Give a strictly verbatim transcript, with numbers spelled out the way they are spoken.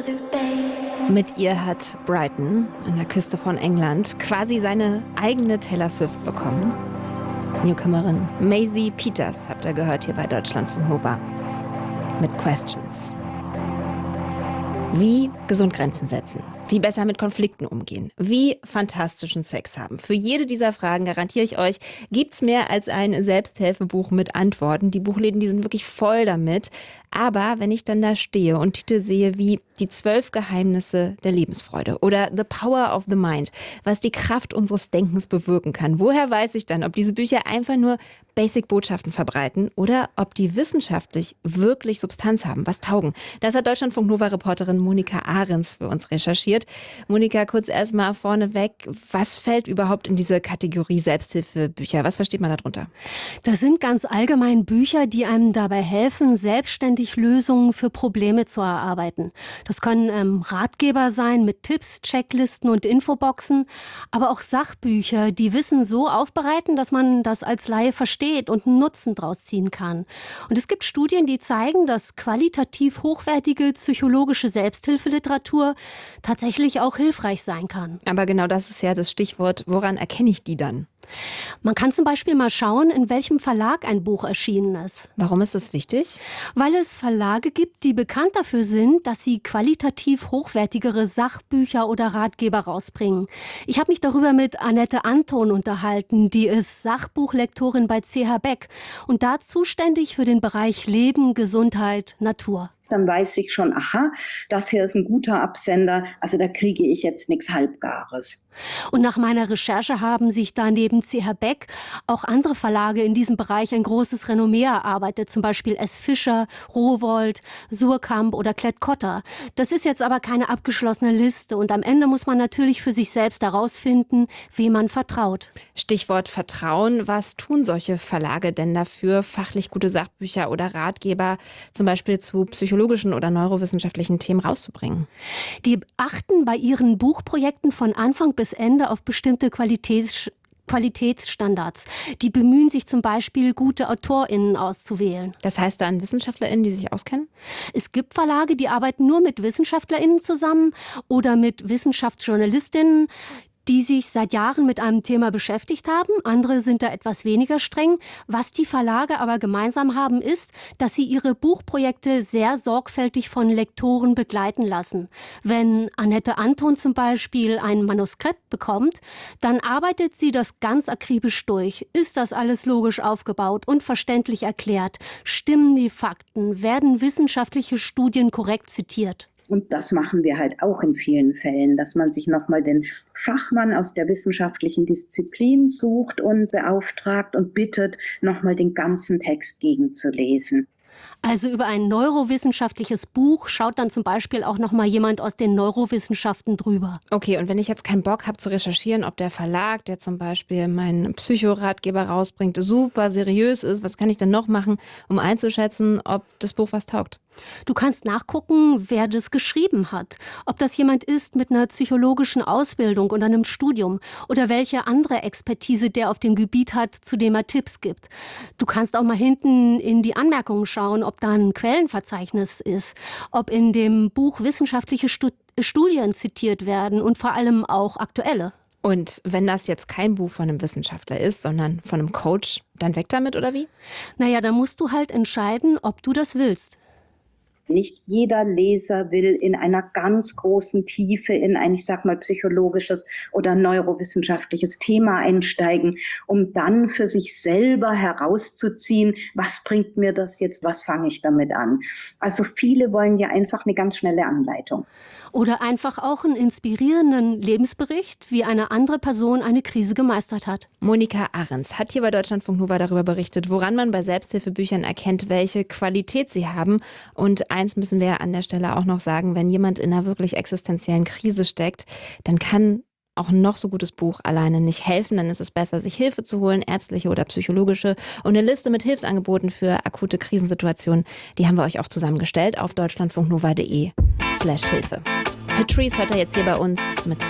Mit ihr hat Brighton an der Küste von England quasi seine eigene Taylor Swift bekommen. Newcomerin Maisie Peters habt ihr gehört hier bei Deutschlandfunk Nova mit Questions. Wie gesund Grenzen setzen, wie besser mit Konflikten umgehen, wie fantastischen Sex haben. Für jede dieser Fragen, garantiere ich euch, gibt's mehr als ein Selbsthilfebuch mit Antworten. Die Buchläden, die sind wirklich voll damit. Aber wenn ich dann da stehe und Titel sehe wie Die zwölf Geheimnisse der Lebensfreude oder The Power of the Mind, was die Kraft unseres Denkens bewirken kann, woher weiß ich dann, ob diese Bücher einfach nur Basic-Botschaften verbreiten oder ob die wissenschaftlich wirklich Substanz haben, was taugen? Das hat Deutschlandfunk Nova-Reporterin Monika Ahrens für uns recherchiert. Monika, kurz erstmal vorneweg, was fällt überhaupt in diese Kategorie Selbsthilfebücher? Was versteht man darunter? Das sind ganz allgemein Bücher, die einem dabei helfen, selbstständig Lösungen für Probleme zu erarbeiten. Das können ähm, Ratgeber sein mit Tipps, Checklisten und Infoboxen, aber auch Sachbücher, die Wissen so aufbereiten, dass man das als Laie versteht und einen Nutzen draus ziehen kann. Und es gibt Studien, die zeigen, dass qualitativ hochwertige psychologische Selbsthilfeliteratur tatsächlich auch hilfreich sein kann. Aber genau das ist ja das Stichwort. Woran erkenne ich die dann? Man kann zum Beispiel mal schauen, in welchem Verlag ein Buch erschienen ist. Warum ist das wichtig? Weil es Verlage gibt, die bekannt dafür sind, dass sie qualitativ hochwertigere Sachbücher oder Ratgeber rausbringen. Ich habe mich darüber mit Annette Anton unterhalten, die ist Sachbuchlektorin bei C H Beck und da zuständig für den Bereich Leben, Gesundheit, Natur. Dann weiß ich schon, aha, das hier ist ein guter Absender, also da kriege ich jetzt nichts Halbgares. Und nach meiner Recherche haben sich da neben C H Beck auch andere Verlage in diesem Bereich ein großes Renommee erarbeitet, zum Beispiel S. Fischer, Rowohlt, Suhrkamp oder Klett-Cotta. Das ist jetzt aber keine abgeschlossene Liste und am Ende muss man natürlich für sich selbst herausfinden, wem man vertraut. Stichwort Vertrauen. Was tun solche Verlage denn dafür, fachlich gute Sachbücher oder Ratgeber zum Beispiel zu psychologischen oder neurowissenschaftlichen Themen rauszubringen? Die achten bei ihren Buchprojekten von Anfang bis Ende auf bestimmte Qualitäts Qualitätsstandards. Die bemühen sich zum Beispiel, gute AutorInnen auszuwählen. Das heißt dann WissenschaftlerInnen, die sich auskennen? Es gibt Verlage, die arbeiten nur mit WissenschaftlerInnen zusammen oder mit Wissenschaftsjournalistinnen, die sich seit Jahren mit einem Thema beschäftigt haben. Andere sind da etwas weniger streng. Was die Verlage aber gemeinsam haben, ist, dass sie ihre Buchprojekte sehr sorgfältig von Lektoren begleiten lassen. Wenn Annette Anton zum Beispiel ein Manuskript bekommt, dann arbeitet sie das ganz akribisch durch. Ist das alles logisch aufgebaut und verständlich erklärt? Stimmen die Fakten? Werden wissenschaftliche Studien korrekt zitiert? Und das machen wir halt auch in vielen Fällen, dass man sich nochmal den Fachmann aus der wissenschaftlichen Disziplin sucht und beauftragt und bittet, nochmal den ganzen Text gegenzulesen. Also über ein neurowissenschaftliches Buch schaut dann zum Beispiel auch noch mal jemand aus den Neurowissenschaften drüber. Okay, und wenn ich jetzt keinen Bock habe zu recherchieren, ob der Verlag, der zum Beispiel meinen Psychoratgeber rausbringt, super seriös ist, was kann ich denn noch machen, um einzuschätzen, ob das Buch was taugt? Du kannst nachgucken, wer das geschrieben hat. Ob das jemand ist mit einer psychologischen Ausbildung oder einem Studium oder welche andere Expertise der auf dem Gebiet hat, zu dem er Tipps gibt. Du kannst auch mal hinten in die Anmerkungen schauen, ob da ein Quellenverzeichnis ist, ob in dem Buch wissenschaftliche Stud- Studien zitiert werden und vor allem auch aktuelle. Und wenn das jetzt kein Buch von einem Wissenschaftler ist, sondern von einem Coach, dann weg damit oder wie? Naja, da musst du halt entscheiden, ob du das willst. Nicht jeder Leser will in einer ganz großen Tiefe in ein, ich sag mal, psychologisches oder neurowissenschaftliches Thema einsteigen, um dann für sich selber herauszuziehen, was bringt mir das jetzt, was fange ich damit an. Also viele wollen ja einfach eine ganz schnelle Anleitung. Oder einfach auch einen inspirierenden Lebensbericht, wie eine andere Person eine Krise gemeistert hat. Monika Ahrens hat hier bei Deutschlandfunk Nova darüber berichtet, woran man bei Selbsthilfebüchern erkennt, welche Qualität sie haben. Und eins müssen wir an der Stelle auch noch sagen, wenn jemand in einer wirklich existenziellen Krise steckt, dann kann auch ein noch so gutes Buch alleine nicht helfen. Dann ist es besser, sich Hilfe zu holen, ärztliche oder psychologische. Und eine Liste mit Hilfsangeboten für akute Krisensituationen, die haben wir euch auch zusammengestellt auf deutschlandfunknova.de slash Hilfe. Patrice hört er jetzt hier bei uns mit